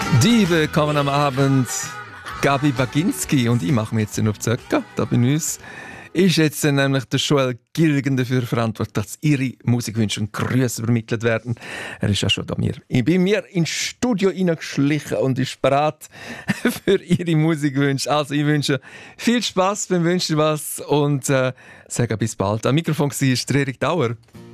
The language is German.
Die willkommen am Abend, Gabi Baginski, und ich mache mir jetzt auf die Zöcke. Da bei uns ist jetzt nämlich der Joel Gilgen dafür verantwortlich, dass Ihre Musikwünsche und Grüße übermittelt werden. Er ist ja schon bei mir ins Studio reingeschlichen und ist bereit für Ihre Musikwünsche. Also ich wünsche viel Spaß beim Wünschen was und sage bis bald. Am Mikrofon war Erik Dauer.